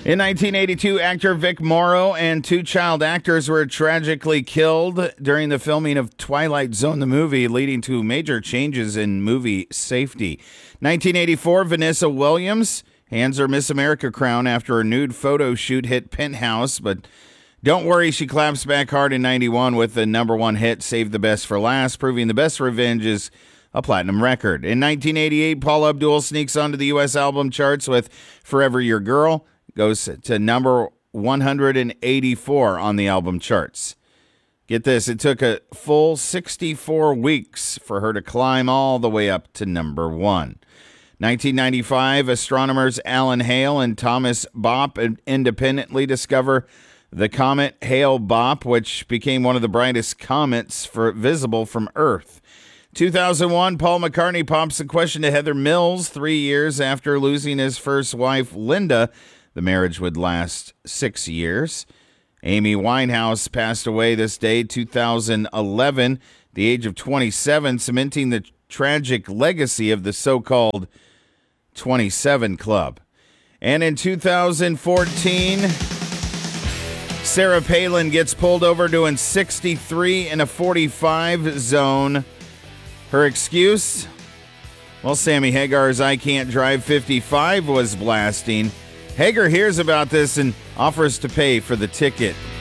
In 1982, actor Vic Morrow and two child actors were tragically killed during the filming of Twilight Zone, the movie, leading to major changes in movie safety. 1984, Vanessa Williams hands her Miss America crown after a nude photo shoot hit Penthouse, but don't worry, she claps back hard in 91 with the number one hit, Save the Best for Last, proving the best revenge is a platinum record. In 1988, Paula Abdul sneaks onto the U.S. album charts with Forever Your Girl. Goes to number 184 on the album charts. Get this, it took a full 64 weeks for her to climb all the way up to number one. 1995, astronomers Alan Hale and Thomas Bopp independently discover the comet Hale-Bopp, which became one of the brightest comets visible from Earth. 2001, Paul McCartney pops the question to Heather Mills 3 years after losing his first wife, Linda. The marriage would last 6 years. Amy Winehouse passed away this day, 2011, the age of 27, cementing the tragic legacy of the so-called 27 Club. And in 2014, Sarah Palin gets pulled over doing 63 in a 45 zone. Her excuse? Well, Sammy Hagar's I Can't Drive 55 was blasting. Hagar hears about this and offers to pay for the ticket.